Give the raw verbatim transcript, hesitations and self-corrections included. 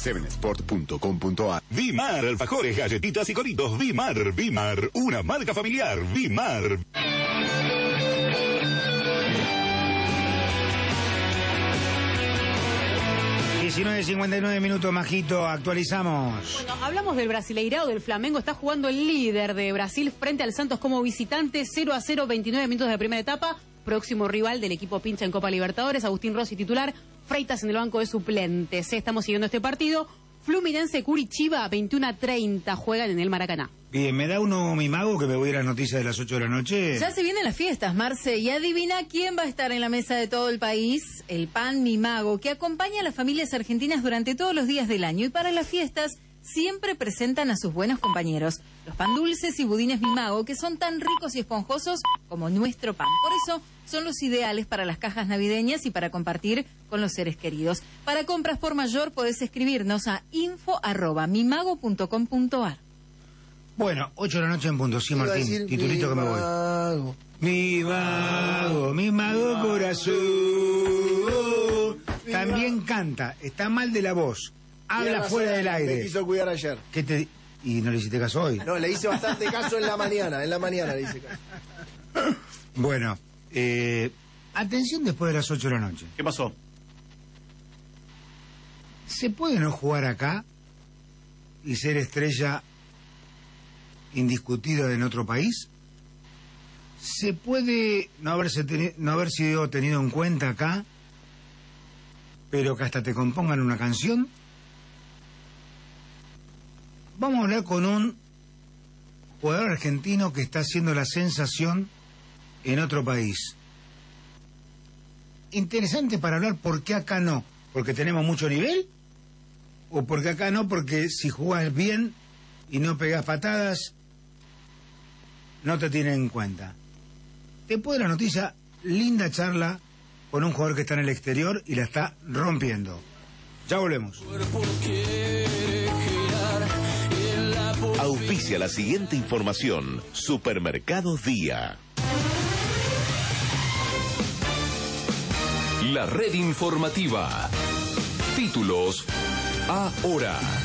siete sport punto com punto a r. Vimar, alfajores, galletitas y coritos. Vimar, Vimar, una marca familiar. Vimar. diecinueve cincuenta y nueve minutos, Majito, actualizamos. Bueno, hablamos del Brasileirao, del Flamengo. Está jugando el líder de Brasil frente al Santos como visitante. cero a cero, veintinueve minutos de primera etapa. Próximo rival del equipo pincha en Copa Libertadores. Agustín Rossi titular, Freitas en el banco de suplentes. Estamos siguiendo este partido. Fluminense Curitiba, veintiuno a treinta, juegan en el Maracaná. Bien, ¿me da uno mi mago que me voy a ir a las noticias de las ocho de la noche? Ya se vienen las fiestas, Marce, y adivina quién va a estar en la mesa de todo el país. El pan Mi Mago, que acompaña a las familias argentinas durante todos los días del año. Y para las fiestas siempre presentan a sus buenos compañeros, los pan dulces y budines Mi Mago, que son tan ricos y esponjosos como nuestro pan. Por eso son los ideales para las cajas navideñas y para compartir con los seres queridos. Para compras por mayor podés escribirnos a info arroba mimago punto com punto a r. Bueno, ocho de la noche en punto, sí, Martín, titulito que me voy. Mi mago, mi mago corazón. También canta, está mal de la voz, habla fuera del aire. Me quiso cuidar ayer. ¿Qué te... ¿Y no le hiciste caso hoy? No, le hice bastante caso en la mañana, en la mañana le hice caso. Bueno, eh, atención después de las ocho de la noche. ¿Qué pasó? ¿Se puede no jugar acá y ser estrella indiscutida en otro país? ¿Se puede no haberse teni- no haber sido tenido en cuenta acá, pero que hasta te compongan una canción? Vamos a hablar con un jugador argentino que está haciendo la sensación en otro país. Interesante para hablar por qué acá no, porque tenemos mucho nivel, o porque acá no, porque si jugás bien y no pegás patadas, no te tienen en cuenta. Después de la noticia, linda charla con un jugador que está en el exterior y la está rompiendo. Ya volvemos. Auspicia la siguiente información. Supermercados Día. La red informativa. Títulos ahora.